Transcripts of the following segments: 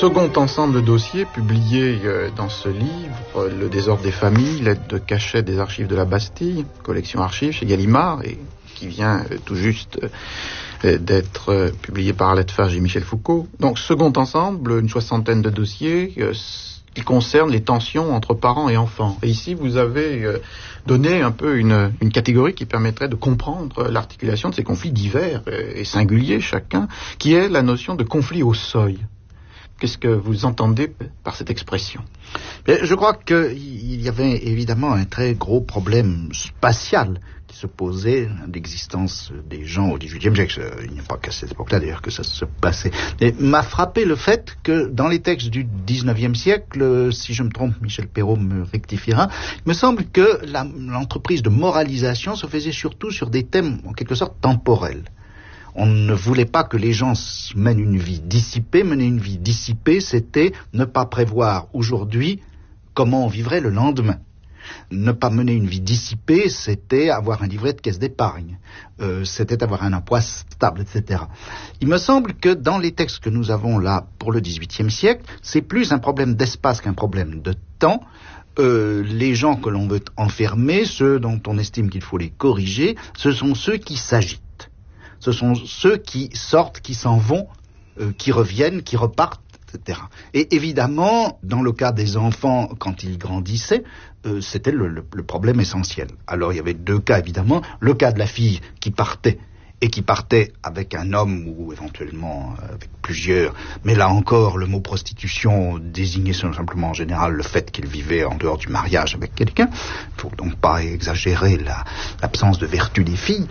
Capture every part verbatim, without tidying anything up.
second ensemble de dossiers publié euh, dans ce livre, euh, Le désordre des familles, l'aide de cachet des archives de la Bastille, collection archives chez Gallimard, et qui vient euh, tout juste euh, d'être euh, publié par Arlette Farge et Michel Foucault. Donc, second ensemble, une soixantaine de dossiers euh, qui concernent les tensions entre parents et enfants. Et ici, vous avez euh, donné un peu une, une catégorie qui permettrait de comprendre l'articulation de ces conflits divers euh, et singuliers chacun, qui est la notion de conflit au seuil. Qu'est-ce que vous entendez par cette expression ? Bien, je crois qu'il y avait évidemment un très gros problème spatial qui se posait à l'existence des gens au dix-huitième siècle. Il n'y a pas qu'à cette époque-là d'ailleurs que ça se passait. Et m'a frappé le fait que dans les textes du dix-neuvième siècle, si je me trompe, Michel Perrault me rectifiera, il me semble que la, l'entreprise de moralisation se faisait surtout sur des thèmes en quelque sorte temporels. On ne voulait pas que les gens mènent une vie dissipée. Mener une vie dissipée, c'était ne pas prévoir aujourd'hui comment on vivrait le lendemain. Ne pas mener une vie dissipée, c'était avoir un livret de caisse d'épargne. Euh, c'était avoir un emploi stable, et cetera. Il me semble que dans les textes que nous avons là pour le dix-huitième siècle, c'est plus un problème d'espace qu'un problème de temps. Euh, les gens que l'on veut enfermer, ceux dont on estime qu'il faut les corriger, ce sont ceux qui s'agitent. Ce sont ceux qui sortent, qui s'en vont, euh, qui reviennent, qui repartent, et cetera. Et évidemment, dans le cas des enfants, quand ils grandissaient, euh, c'était le, le, le problème essentiel. Alors il y avait deux cas, évidemment. Le cas de la fille qui partait, et qui partait avec un homme ou éventuellement avec plusieurs. Mais là encore, le mot prostitution désignait simplement en général le fait qu'il vivait en dehors du mariage avec quelqu'un. Il ne faut donc pas exagérer la, l'absence de vertu des filles.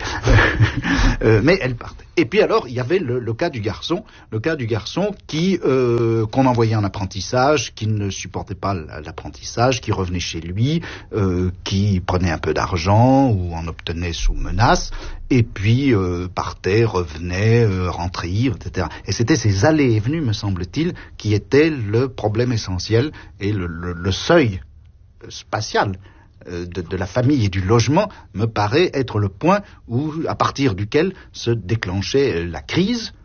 euh, mais elle partait. Et puis alors, il y avait le, le cas du garçon, le cas du garçon qui euh, qu'on envoyait en apprentissage, qui ne supportait pas l'apprentissage, qui revenait chez lui, euh, qui prenait un peu d'argent ou en obtenait sous menace, et puis euh, partait, revenait, euh, rentrait ivre, et cetera. Et c'était ces allées et venues, me semble-t-il, qui étaient le problème essentiel et le, le, le seuil spatial De, de la famille et du logement me paraît être le point où, à partir duquel se déclenchait la crise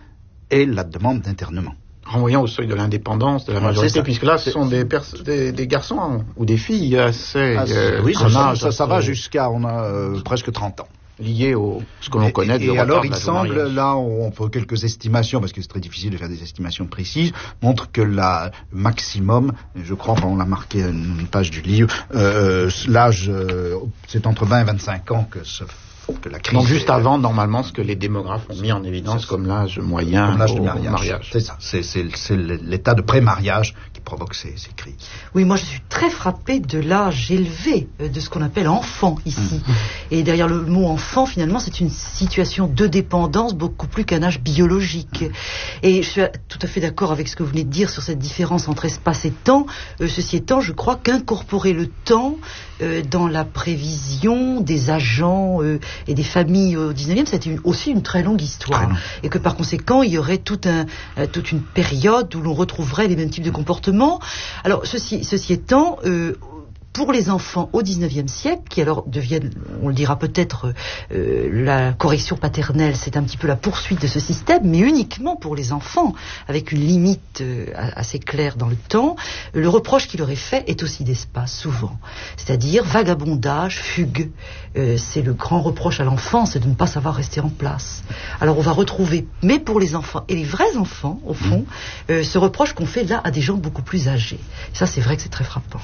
et la demande d'internement. Renvoyant au seuil de l'indépendance, de la majorité, puisque là, ce sont des, pers- des, des garçons hein, ou des filles assez... Ah, euh, oui, ça, ça, ça, ça va jusqu'à, on a euh, presque trente ans. Lié au ce que l'on et, connaît de et retard alors de il la semble mariage. là on peut quelques estimations parce que c'est très difficile de faire des estimations précises montrent que la maximum, je crois qu'on l'a marqué à une page du livre, euh, l'âge euh, c'est entre vingt et vingt-cinq ans que se que la crise. Donc juste est, avant normalement ce que les démographes ont mis en évidence comme l'âge moyen comme l'âge au, du mariage. au mariage. C'est ça, c'est, c'est, c'est l'état de pré-mariage qui provoque ces, ces crises. Oui, moi je suis très frappée de l'âge élevé de ce qu'on appelle enfant ici. Mmh. Et derrière le mot enfant, finalement, c'est une situation de dépendance beaucoup plus qu'un âge biologique. Mmh. Et je suis tout à fait d'accord avec ce que vous venez de dire sur cette différence entre espace et temps. Euh, ceci étant, je crois qu'incorporer le temps euh, dans la prévision des agents euh, et des familles au dix-neuvième, c'était une, aussi une très longue histoire. Très long. Et que par conséquent, il y aurait tout un, euh, toute une période où l'on retrouverait les mêmes types de comportements. Alors, ceci, ceci étant, euh, pour les enfants au dix-neuvième siècle, qui alors deviennent, on le dira peut-être, euh, la correction paternelle, c'est un petit peu la poursuite de ce système, mais uniquement pour les enfants, avec une limite euh, assez claire dans le temps. Le reproche qui leur est fait est aussi d'espace, souvent. C'est-à-dire vagabondage, fugue. Euh, c'est le grand reproche à l'enfant, c'est de ne pas savoir rester en place. Alors on va retrouver, mais pour les enfants, et les vrais enfants, au fond, euh, ce reproche qu'on fait là à des gens beaucoup plus âgés. Ça, c'est vrai que c'est très frappant.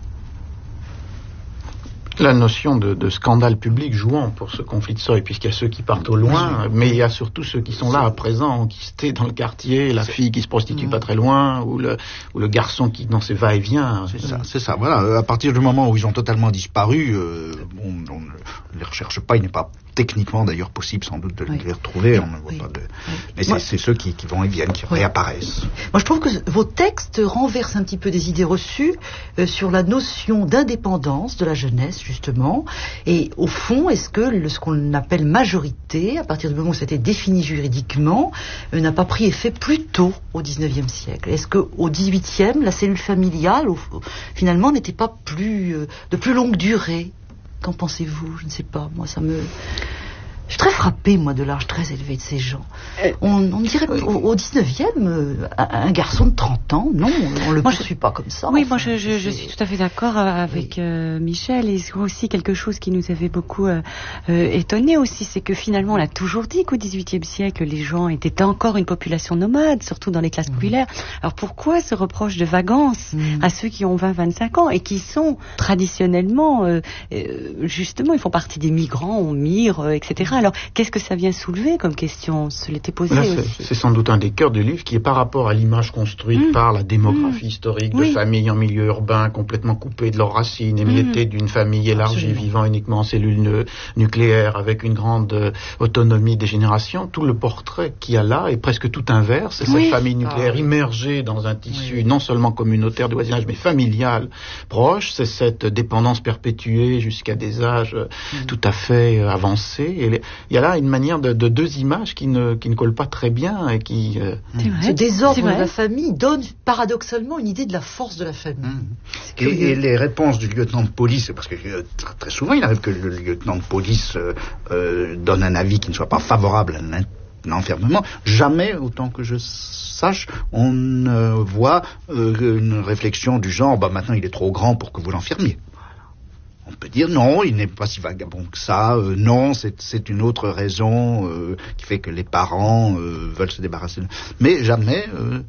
La notion de, de scandale public jouant pour ce conflit de seuil, puisqu'il y a ceux qui partent au loin, mais il y a surtout ceux qui sont là à présent, qui étaient dans le quartier, la fille qui se prostitue pas très loin, ou le, ou le garçon qui dans ses va-et-vient. C'est ça, c'est ça. Voilà. À partir du moment où ils ont totalement disparu, euh, on, on ne les recherche pas. Il n'est pas techniquement d'ailleurs possible sans doute de oui. les retrouver. On ne voit oui. pas de. Oui. Mais c'est, Moi, c'est ceux qui, qui vont et viennent, qui oui. réapparaissent. Moi, je trouve que vos textes renversent un petit peu des idées reçues euh, sur la notion d'indépendance de la jeunesse, justement. Et au fond, est-ce que le, ce qu'on appelle majorité, à partir du moment où c'était défini juridiquement, euh, n'a pas pris effet plus tôt au dix-neuvième siècle? Est-ce qu'au dix-huitième, la cellule familiale, au, finalement, n'était pas plus euh, de plus longue durée? Qu'en pensez-vous? Je ne sais pas. Moi, ça me... Je suis très frappée, moi, de l'âge très élevé de ces gens. Euh, on, on dirait oui. au, au dix-neuvième, euh, un, un garçon de trente ans, non, on ne le poursuit je... pas comme ça. Oui, enfin, moi je, je, je suis tout à fait d'accord avec oui. euh, Michel. Et c'est aussi quelque chose qui nous avait beaucoup euh, euh, étonné aussi, c'est que finalement on a toujours dit qu'au dix-huitième siècle, les gens étaient encore une population nomade, surtout dans les classes mmh. populaires. Alors pourquoi ce reproche de vagance mmh. à ceux qui ont vingt à vingt-cinq ans et qui sont traditionnellement, euh, euh, justement, ils font partie des migrants, on migre, euh, et cetera. Alors, qu'est-ce que ça vient soulever comme question? On se l'était posé Là, aussi. C'est, c'est sans doute un des cœurs du livre qui est par rapport à l'image construite mmh. par la démographie mmh. historique de oui. familles en milieu urbain complètement coupées de leurs racines, émiettées mmh. d'une famille élargie, Absolument. vivant uniquement en cellules nu- nucléaires, avec une grande euh, autonomie des générations. Tout le portrait qu'il y a là est presque tout inverse. C'est oui. cette famille nucléaire ah. immergée dans un tissu oui. non seulement communautaire de voisinage, mais familial proche. C'est cette dépendance perpétuée jusqu'à des âges euh, mmh. tout à fait euh, avancés. Et les, il y a là une manière de, de deux images qui ne, qui ne collent pas très bien et qui... Euh, Ce désordre de la famille donne paradoxalement une idée de la force de la famille. Mmh. Et, et les réponses du lieutenant de police, parce que euh, très souvent il arrive que le lieutenant de police euh, euh, donne un avis qui ne soit pas favorable à l'enfermement, jamais, autant que je sache, on ne euh, voit euh, une réflexion du genre, bah maintenant il est trop grand pour que vous l'enfermiez. On peut dire non, il n'est pas si vagabond que ça, euh, non, c'est, c'est une autre raison euh, qui fait que les parents euh, veulent se débarrasser de... Mais jamais, euh,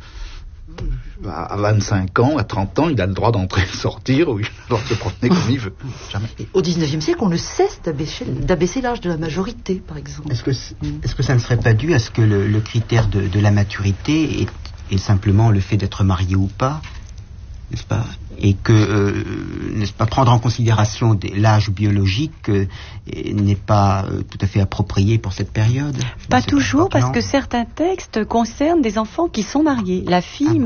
à vingt-cinq ans, à trente ans, il a le droit d'entrer et de sortir, ou il a le droit de se promener comme il veut. Jamais. Et au dix-neuvième siècle, on ne cesse d'abaisser, d'abaisser l'âge de la majorité, par exemple. Est-ce que, est-ce que ça ne serait pas dû à ce que le, le critère de, de la maturité est, est simplement le fait d'être marié ou pas, n'est-ce pas, et que, euh, n'est-ce pas, prendre en considération des, l'âge biologique euh, n'est pas euh, tout à fait approprié pour cette période? Pas toujours, parce que certains textes concernent des enfants qui sont mariés. La fille... Ah bon.